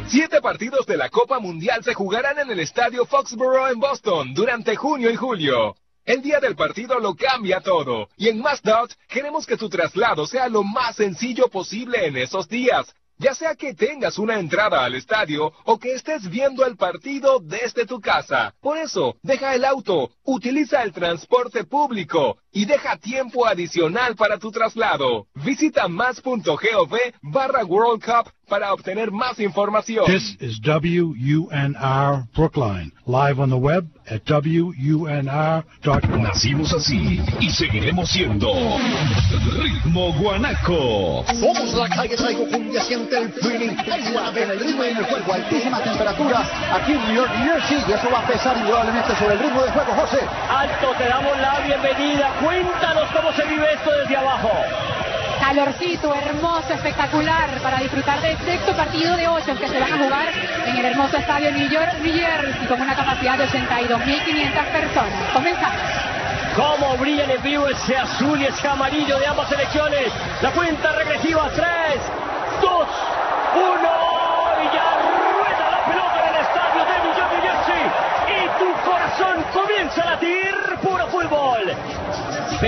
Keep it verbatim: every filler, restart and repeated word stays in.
Siete partidos de la Copa Mundial se jugarán en el estadio Foxborough en Boston durante junio y julio. El día del partido lo cambia todo, y en MassDOT queremos que tu traslado sea lo más sencillo posible en esos días, ya sea que tengas una entrada al estadio o que estés viendo el partido desde tu casa. Por eso, deja el auto, utiliza el transporte público y deja tiempo adicional para tu traslado. Visita más.gov barra World Cup para obtener más información. This is W U N R Brookline, live on the web at W U N R dot com. Nacimos así y seguiremos siendo Ritmo Guanaco. Somos la calle, traigo cumbia, siente el feeling. Hay suave en el ritmo y en el juego, altísimas temperaturas aquí en New York, New Jersey, y eso va a pesar indudablemente sobre el ritmo del juego, José. Alto, te damos la bienvenida. Cuéntanos cómo se vive esto desde abajo. Calorcito, hermoso, espectacular, para disfrutar del sexto partido de ocho que se van a jugar en el hermoso estadio New York, New Jersey, con una capacidad de ochenta y dos mil quinientas personas. Comenzamos. Cómo brillan en vivo ese azul y ese amarillo de ambas selecciones. La cuenta regresiva, tres, dos, uno, y ya rueda la pelota en el estadio de New York, New Jersey, y tu corazón comienza a latir puro fútbol.